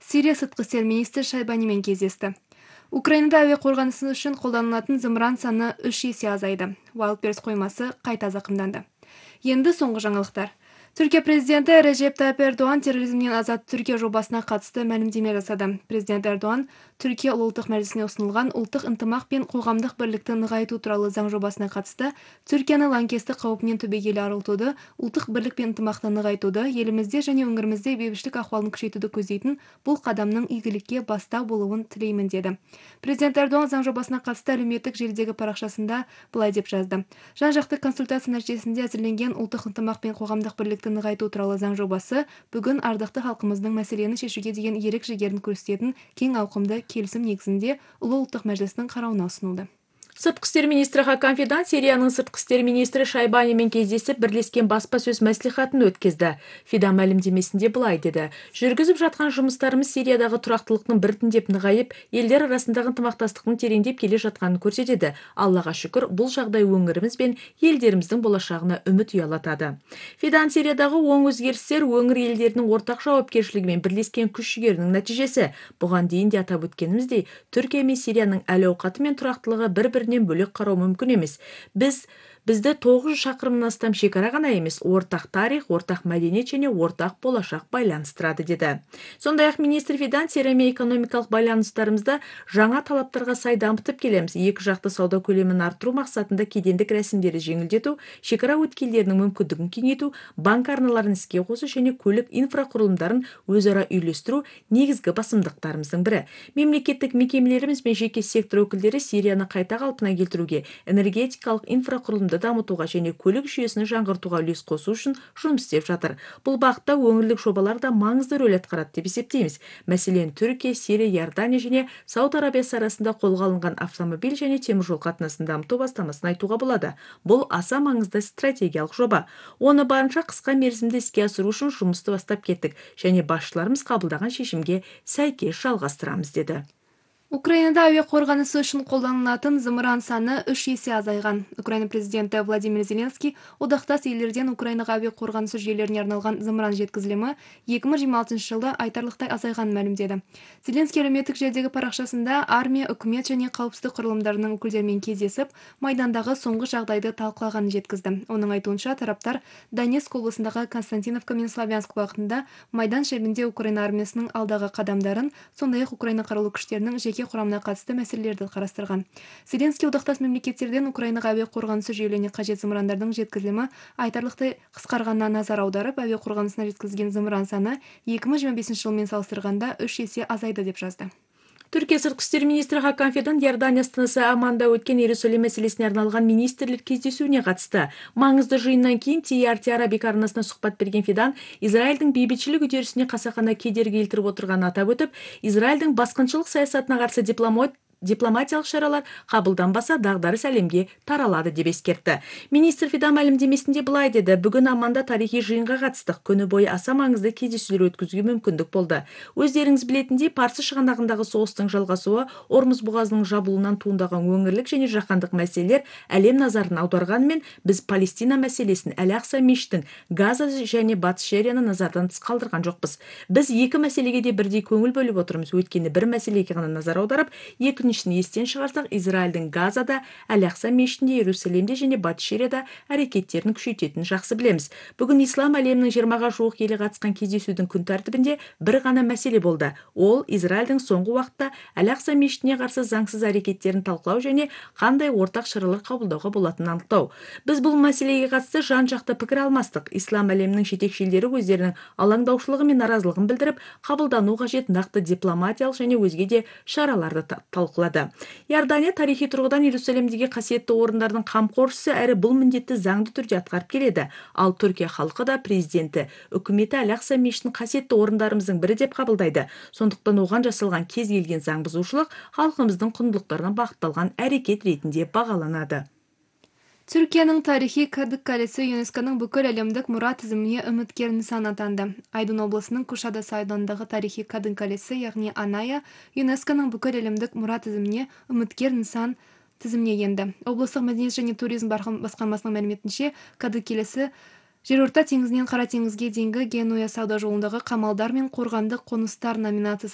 Сирия сыртқы істер министрі Шайбанимен кездесті. Украинада әуе қорғанысы үшін қолданылатын зымыран саны 3 есе азайды. Wildberries қоймасы қайта зақымданды. Енді соңғы жаңалықтар. Түркия президенті Режеп Тайып Эрдоған терроризмнен азат Түркия жобасына қатысты мәлімдеме жасады. Президент Эрдоған Түркия ұлттық мәжілісіне ұсынылған ұлттық ынтымақ пен қоғамдық бірлікті нығайту туралы заң жобасына қатысты Түркияны лаңкестік қауіпінен түбегейлі арылтуды, ұлттық бірлік пен ынтымақты нығайтуды, елімізде және өңірімізде бейбітшілік ахуалын күшейтуді көздейтін бұл қадамның игілікке бастау болуын тілеймін деді. Президент Эрдоған заң жобасына қатысты әлеуметтік желідегі парақшасында былай деп жазды. Жан-жақты консультация нәтижесінде әзірленген ұлттық ынтымақ пен қоғамдық бірлікті нығайту туралы заң жобасы бүгін ардақты халқымыздың мәселені шешуге деген ерік жігерін көрсететін кең ауқымды келісім негізінде ұлы ұлттық мәжілістің қарауына ұсынылды. Сыртқы істер министрі Хакан Фидан Сирияның сыртқы істер министрі Шайбанимен кездесіп бірлескен баспасөз мәслихатын өткізді. Фидан мәлімдемесінде былай деді: "Жүргізіп жатқан жұмыстарымыз Сириядағы тұрақтылықтың біртіндеп нығайып, елдер арасындағы ынтымақтастықтың тереңдеп келе жатқанын көрсетеді. Аллаға шүкір, бұл жағдай өңіріміз бен елдеріміздің болашағына үміт ұялатады." Фидан Сириядағы оң өзгерістер өңір елдерінің ортақ жауапкершілігі мен бірлескен күш-жігерінің нәтижесі. Бұған дейін де атап өткеніміздей, Түркия мен Сирияның әл-ауқаты мен тұрақтылығы бір-бірінен бөлек қарау мүмкін емес. Бізді 900 шақырымнан астам шекара ғана емес, ортақ тарих, ортақ мәдениет және ортақ болашақ байланыстырады деді. Сондай-ақ министр Фидан Сириямен экономикалық байланыстарымызды жаңа талаптарға сай дамытып келеміз. Екі жақты сауда көлемін арттыру мақсатында кедендік рәсімдерді жеңілдету, шекара өткелдерінің мүмкіндігін кеңейту, банк арналарын іске қосу және көлік инфрақұрылымдарын өзара үйлестіру негізгі басымдықтарымыздың бірі. Мемлекеттік мекемелеріміз бен жеке сектор өкілдері Сирияны қайта қалпына келтіруге, энергетикалық инфрақұрылымды дамытуға және көлік жүйесін жаңғыртуға үлес қосу үшін жұмыс істеп жатыр. Бұл бағытта өңірлік жобалар да маңызды рөл атқарады деп есептейміз. Мәселен, Түркия, Сирия, Иордания және Сауд Арабиясы арасында қолға алынған автомобиль және теміржол қатынасын дамыту бастамасын айтуға болады. Бұл аса маңызды стратегиялық жоба. Оны барынша қысқа мерзімде іске асыру үшін жұмысты бастап кеттік және басшыларымыз қабылдаған шешімге сәйкес жалғастырамыз деді. Украинада әуе қорғанысы үшін қолданылатын зымыран саны 3 есе азайған. Украина президенті Владимир Зеленский одақтас елдерден Украинаға әуе қорғанысы жүйелеріне арналған зымыран жеткізілімі 2026 жылда айтарлықтай азайғанын мәлімдеді. Зеленский әлеуметтік желідегі парақшасында армия, үкімет және қауіпсіздік құрылымдарының өкілдерімен кездесіп, майдандағы соңғы жағдайды талқылағанын жеткізді. Оның айтуынша, тараптар Донецк облысындағы Константиновка мен Славянск бағытында майдан шебінде Украина армиясының алдағы қадамдарын, сондай-ақ Украина қарулы күштерінің жеке құрамына қатысты мәселелерді қарастырған. Зеленский одақтас мемлекеттерден Украинаға әуе қорғанысы жүйелеріне қажет зымырандардың жеткізілімі айтарлықтай қысқарғанына назар аударып, әуе қорғанысына жеткізілген зымыран саны 2025 жылмен салыстырғанда 3 есе азайды деп жазды. Түркия сыртқы істер министрі Хакан Фидан Иордания астанасы Амманда өткен Иерусалим мәселесіне арналған министрлер кездесуіне қатысты. Маңызды жиыннан кейін TRT Арабик арнасына сұхбат берген Фидан Израильдің бейбітшілік үдерісіне қасақана кедергі келтіріп отырғанын атап өтіп, Израильдің басқыншылық саясатына қарсы дипломатиялық шаралар қабылданбаса дағдарыс әлемге таралады деп ескертті. Министр Фидан мәлімдемесінде былай деді: "Бүгін Амманда тарихи жиынға қатыстық. Күні бойы аса маңызды кездесулер өткізуге мүмкіндік болды. Өздеріңіз білетіндей, Парсы шығанағындағы соғыстың жалғасуы, Ормұз бұғазының жабылуынан туындаған өңірлік және жаһандық мәселелер әлем назарын аударғанымен, біз Палестина мәселесін, Әл-Ақса мешітін, Газа және Батыс Шерияны назардан тыс қалдырған жоқпыз. Біз екі мәселеге де бірдей көңіл бөліп отырмыз. Өйткені бір мәселеге ғана назар аударып, екіншісін естен шығарсақ, Израильдің Газада, Әл-Ақса мешітінде, Иерусалимде және Батыс Шерияда әрекеттерін күшейтетінін жақсы білеміз. Бүгін ислам әлемінің 20-ға жуық елі қатысқан кездесудің күн тәртібінде бір ғана мәселе болды. Ол Израильдің соңғы уақытта Әл-Ақса мешітіне қарсы заңсыз әрекеттерін талқылау және қандай ортақ шаралар қабылдауға болатынын анықтау. Біз бұл мәселеге қатысты жан-жақты пікір алмастық. Ислам әлемінің жетекшілері өздерінің алаңдаушылығы мен наразылығын білдіріп, қабылдану қажет нақты дипломатиялық және өзге де шараларды талқылады. Иордания тарихи тұрғыдан Иерусалимдегі қасиетті орындардың қамқоршысы әрі бұл міндетті заңды түрде атқарып келеді. Ал Түркия халқы да президенті, үкіметі Әл-Ақса мешітін қасиетті орындарымыздың бірі деп қабылдайды. Сондықтан оған жасалған кез келген заң бұзушылық халқымыздың құндылықтарына бағытталған әрекет ретінде бағаланады. Түркияның тарихи Кадык қалесі ЮНЕСКО-ның бүкіл әлемдік мұра тізіміне үміткер нысан атанды. Айдын облысының Кушадасы ауданындағы тарихи Кадык қалесі, яғни Аная, ЮНЕСКО-ның бүкіл әлемдік мұра тізіміне үміткер нысан тізіміне енді. Облыстық мәдениет және туризм басқармасының мәліметінше, Кадык қалесі жерорта теңізінен Қара теңізге дейінгі Генуя сауда жолындағы қамалдар мен қорғандық қоныстар номинациясы